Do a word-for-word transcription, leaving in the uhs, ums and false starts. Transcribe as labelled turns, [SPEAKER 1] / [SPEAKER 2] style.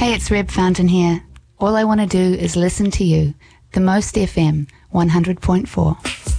[SPEAKER 1] Hey, it's Reb Fountain here. All I want to do is listen to you. The Most F M, one hundred point four.